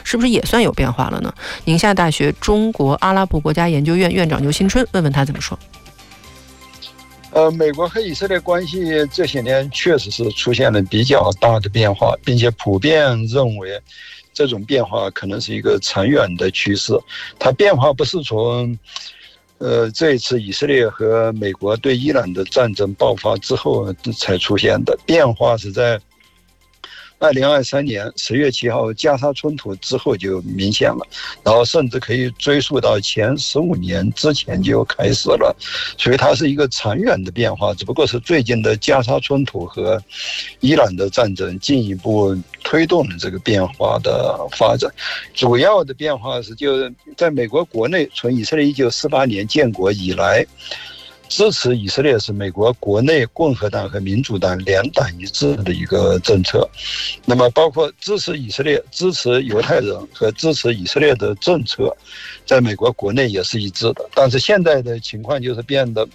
是不是也算有变化了呢？宁夏大学中国阿拉伯国家研究院院长牛新春问问他怎么说。 美国和以色列关系这些年确实是出现了比较大的变化，并且普遍认为这种变化可能是一个长远的趋势。它变化不是从这一次以色列和美国对伊朗的战争爆发之后才出现的，变化是在2023年10月7号加沙冲突之后就明显了，然后甚至可以追溯到前15年之前就开始了，所以它是一个长远的变化，只不过是最近的加沙冲突和伊朗的战争进一步推动了这个变化的发展。主要的变化是就在美国国内，从以色列1948年建国以来，支持以色列是美国国内共和党和民主党两党一致的一个政策。那么包括支持以色列、支持犹太人和支持以色列的政策，在美国国内也是一致的。但是现在的情况就是变得，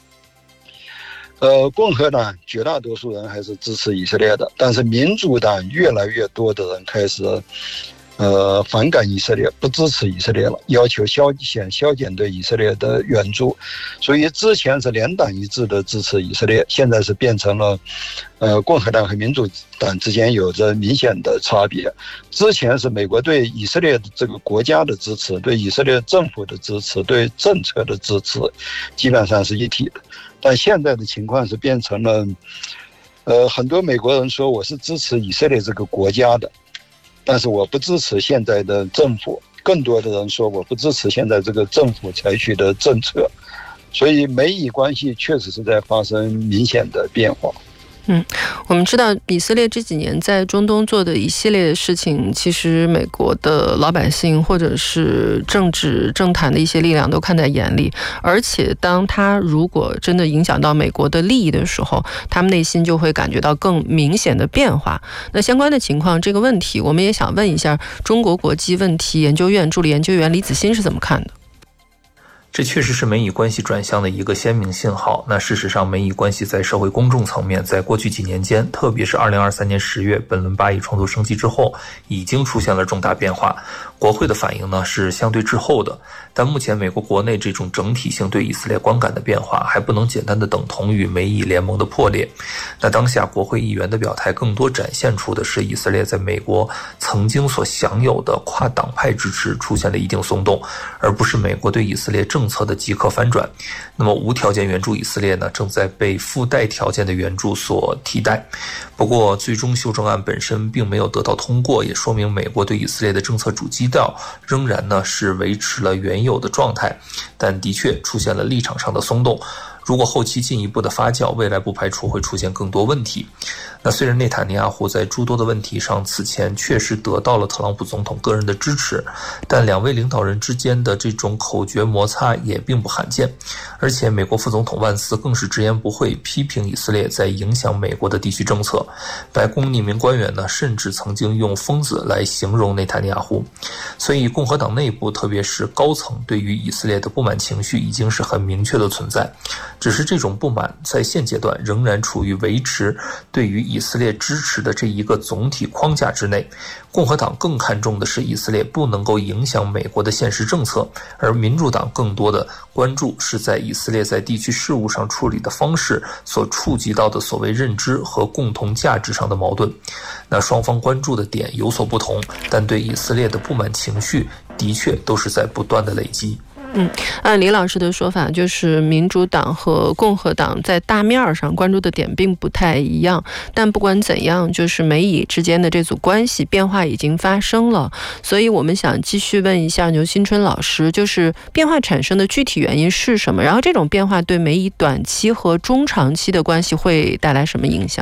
共和党绝大多数人还是支持以色列的，但是民主党越来越多的人开始反感以色列，不支持以色列了，要求削减对以色列的援助。所以之前是两党一致的支持以色列，现在是变成了共和党和民主党之间有着明显的差别。之前是美国对以色列这个国家的支持，对以色列政府的支持，对政策的支持基本上是一体的。但现在的情况是变成了很多美国人说我是支持以色列这个国家的，但是我不支持现在的政府，更多的人说我不支持现在这个政府采取的政策，所以美以关系确实是在发生明显的变化。 我们知道以色列这几年在中东做的一系列的事情，其实美国的老百姓或者是政坛的一些力量都看在眼里，而且当他如果真的影响到美国的利益的时候，他们内心就会感觉到更明显的变化。那相关的情况，这个问题我们也想问一下中国国际问题研究院助理研究员李子欣是怎么看的。 这确实是美以关系转向的一个鲜明信号。那事实上，美以关系在社会公众层面，在过去几年间，特别是2023年10月本轮巴以冲突升级之后，已经出现了重大变化。国会的反应呢是相对滞后的，但目前美国国内这种整体性对以色列观感的变化，还不能简单的等同于美以联盟的破裂。那当下国会议员的表态，更多展现出的是以色列在美国曾经所享有的跨党派支持出现了一定松动，而不是美国对以色列政策的即刻翻转。那么无条件援助以色列呢，正在被附带条件的援助所替代。不过最终修正案本身并没有得到通过，也说明美国对以色列的政策主基调仍然呢是维持了原有的状态，但的确出现了立场上的松动。如果后期进一步的发酵，未来不排除会出现更多问题。那虽然内塔尼亚胡在诸多的问题上此前确实得到了特朗普总统个人的支持，但两位领导人之间的这种口诀摩擦也并不罕见。而且美国副总统万斯更是直言不讳批评以色列在影响美国的地区政策。白宫匿名官员呢，甚至曾经用疯子来形容内塔尼亚胡。所以共和党内部，特别是高层对于以色列的不满情绪已经是很明确的存在。只是这种不满在现阶段仍然处于维持对于以色列支持的这一个总体框架之内。共和党更看重的是以色列不能够影响美国的现实政策，而民主党更多的关注是在以色列在地区事务上处理的方式所触及到的所谓认知和共同价值上的矛盾。那双方关注的点有所不同，但对以色列的不满情绪的确都是在不断的累积。 按李老师的说法，就是民主党和共和党在大面上关注的点并不太一样，但不管怎样，就是美以之间的这组关系变化已经发生了。所以我们想继续问一下牛新春老师，就是变化产生的具体原因是什么？然后这种变化对美以短期和中长期的关系会带来什么影响？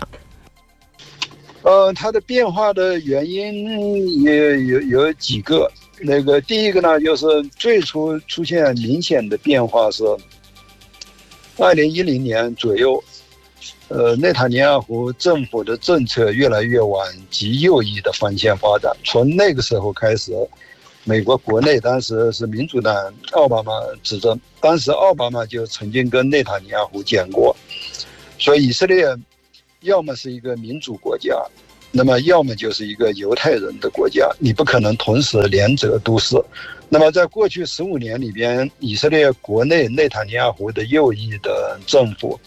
它的变化的原因也有几个。第一个呢，就是最初出现明显的变化是2010年左右，内塔尼亚胡政府的政策越来越往极右翼的方向发展。从那个时候开始，美国国内当时是民主党奥巴马执政，当时奥巴马就曾经跟内塔尼亚胡讲过，说以色列要么是一个民主国家， 那么要么就是一个犹太人的国家，你不可能同时两者都是。那么在过去15年里边，以色列国内内塔尼亚胡的右翼的政府